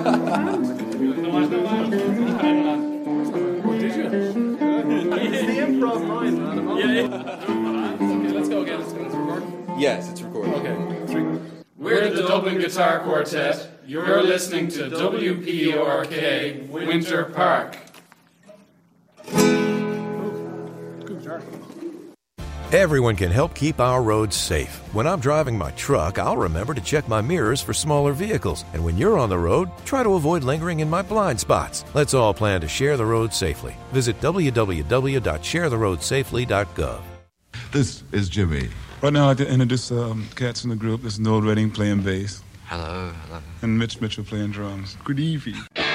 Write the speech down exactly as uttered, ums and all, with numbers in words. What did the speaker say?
Did you? It's the improv mind, man. Yeah, yeah. Okay, let's go again. Let's go. Let's record. Yes, it's recording. Okay, three. We're the Dublin Guitar Quartet. You're listening to W P O R K Winter Park. Good guitar. Everyone can help keep our roads safe. When I'm driving my truck, I'll remember to check my mirrors for smaller vehicles. And when you're on the road, try to avoid lingering in my blind spots. Let's all plan to share the road safely. Visit w w w dot share the road safely dot gov. This is Jimmy. Right now, I'd like to introduce um, cats in the group. There's Noel Redding playing bass. Hello, hello. And Mitch Mitchell playing drums. Good evening.